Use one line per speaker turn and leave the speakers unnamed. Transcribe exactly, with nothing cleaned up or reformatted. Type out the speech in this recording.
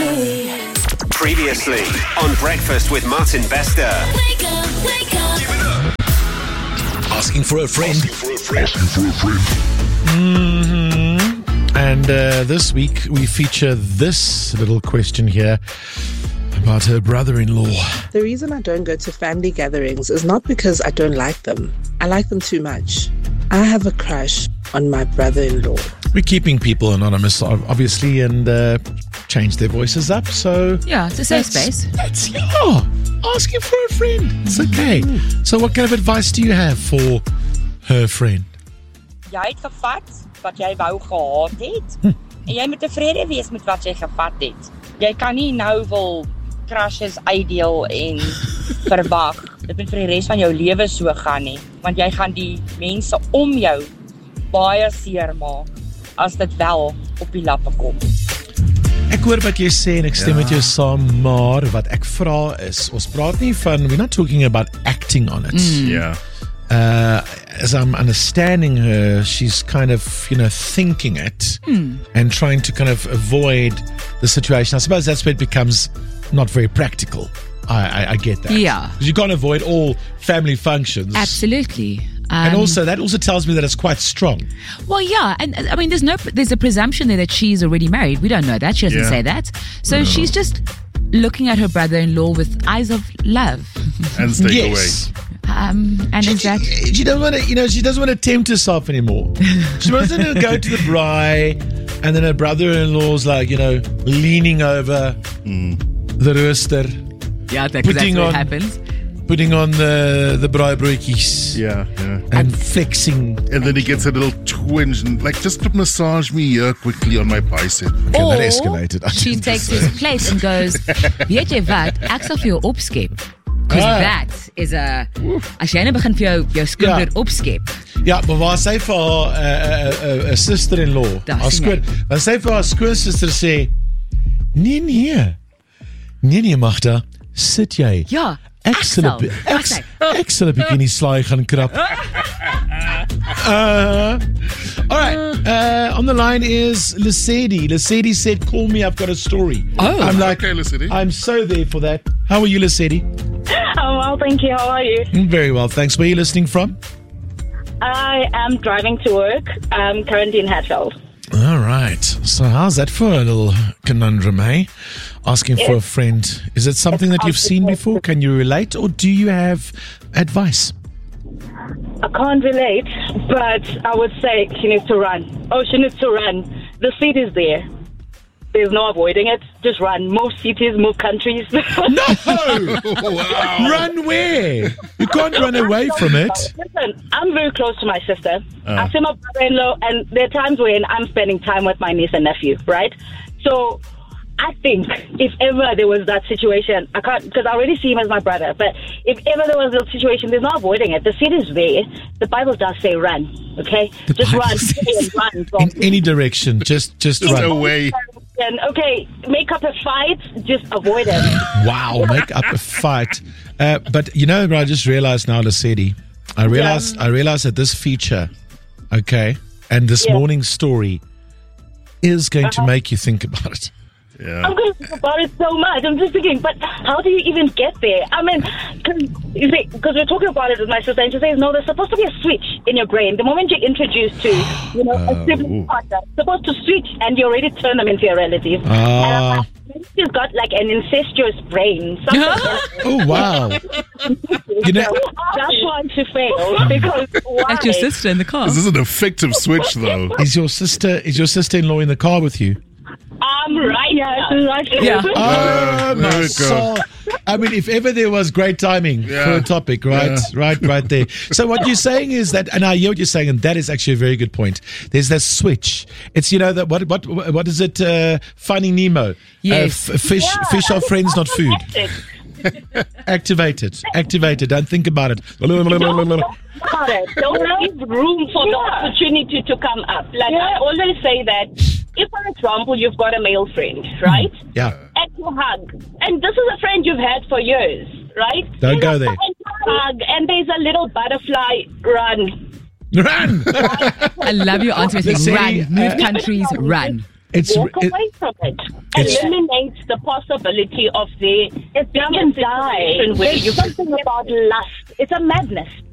Previously on Breakfast with Martin Bester.
Wake up, wake up.
Give it up.
Asking for a friend.
Asking for a friend. Asking for a friend.
Mm-hmm. And uh, this week we feature this little question here about her brother-in-law.
The reason I don't go to family gatherings is not because I don't like them. I like them too much. I have a crush on my brother-in-law.
We're keeping people anonymous, ob- obviously, and uh, change their voices up. So
Yeah, it's a safe
that's-
space.
That's yeah. Asking for a friend. It's okay. So, what kind of advice do you have for her friend?
Jy het gevat wat jy wou gehad het.
Hm.
En jy moet tevrede wees met wat jy gevat het. Jy kan nie nou wil crushes uitdeel en verwag. Dit moet vir die res van jou lewe so gaan nie, want jy gaan die mense om jou baie seer maak as dit wel op die lappe kom.
Ek hoor wat jy sê en ek stem
Ja.
met jou saam, maar wat ek vra is, ons praat nie van, we're not talking about acting on it.
Yeah.
Uh, as I'm understanding her, she's kind of, you know, thinking it and trying to kind of avoid the situation. I suppose that's where it becomes not very practical. I, I, I get that.
Yeah.
'Cause you can't avoid all family functions.
Absolutely. Um,
And also, that also tells me that it's quite strong.
well, yeah, and uh, I mean, there's no, there's a presumption there that she's already married. We don't know that. She doesn't
Yeah.
say that. So she's just looking at her brother-in-law with eyes of love.
And stay
Yes.
Um, and
She,
is that?
she, she doesn't want to, you know, she doesn't want to tempt herself anymore. She wants to go to the braai, and then her brother-in-law's like, you know, leaning over the rooster,
Yeah, that,
Putting
that's what
on-
happens.
putting on the the braaibroodjies
Yeah, yeah.
and flexing.
And then he gets a little twinge and like, just massage me here quickly on my bicep.
Okay,
Or
that escalated. I
she
didn't
takes
say.
his plate and goes, weet jy wat, ek sal vir jou opskep. Because
Ah.
that is a, as jy nou begin vir jou, jou skoonbrood
Ja.
opskep.
Ja, maar waar sy vir haar uh, uh, uh, sister-in-law,
Daar
haar
sien
skoon, waar sy vir haar skoonsister sê, nee, nee, nee, nee, Magda, sit jy.
Ja,
Ek
ek
sal 'n
sal.
bi- ek
Ek
s-
sal.
ek sal 'n bietjie in die slaai gaan krap. Uh, all right. Uh, on the line is Lesedi. Lesedi said, "Call me. I've got a story."
Oh.
I'm like,
Okay, Lesedi.
I'm so there for that. How are you, Lesedi?
Oh, well, thank you. How are you?
Mm, Very well, thanks. Where are you listening from?
I am driving to work. I'm currently in Hatfield.
All right. So, how's that for a little conundrum, eh? Asking for a friend. Is it something that you've seen before? Can you relate, or do you have advice?
I can't relate, but I would say she needs to run. Oh, she needs to run. The seat is there. There's no avoiding it. Just run. Move cities, move countries.
No!
Wow.
Run where? You can't run away from it.
Listen, I'm very close to my sister. I see my brother-in-law, and there are times when I'm spending time with my niece and nephew, right? So I think if ever there was that situation, I can't, because I already see him as my brother, but if ever there was a situation, there's no avoiding it. The seat is there. The Bible does say run, okay?
The
Just
Bible
run.
says-
run from
In any direction, just just
Just
run.
away.
And, okay, make up a fight, just avoid it.
Wow, make up a fight. Uh, but you know, I just realized now, Lesedi, I realized I realized that this feature, okay, and this
Yeah.
morning's story is going to make you think about it.
Yeah.
I'm going to think about it so much. I'm just thinking, but how do you even get there? I mean, because we're talking about it with my sister, and she says, no, there's supposed to be a switch in your brain. The moment you're introduced to, you know, a sibling partner, it's supposed to switch, and you already turn them into your relatives. And I'm
Ah.
like, maybe she's got like an incestuous brain. Something like
Oh wow! You know,
that's one to fail because why?
That's your sister in the car.
This is an effective switch, though.
is your sister is your sister-in-law in the car with you?
I'm right. Yeah, she's right.
Yeah.
Oh,
there
my
we go.
soul. I mean, if ever there was great timing
Yeah.
for a topic, right?
Yeah.
Right, right there. So what you're saying is that, and I hear what you're saying, and that is actually a very good point. There's that switch. It's, you know, that what what what is it? Uh, Finding Nemo.
Yes.
Uh, f- fish
Yeah,
fish are friends, not food. Activate it. Activate it. Don't think about it.
About it. Don't leave room for the opportunity to come up. Like I always say that if, for example, you've got a male friend, right?
Yeah.
And you hug. And this is a friend you've had for years, right?
Don't
And
go
you
there.
Hug, and there's a little butterfly run.
Run.
I love your answer.
Let's
Run,
say,
move
uh,
countries, run.
It's-
walk
it-
away from it.
it's-
Eliminate the possibility of there being a situation where
There's
you
something about lust. It's a madness.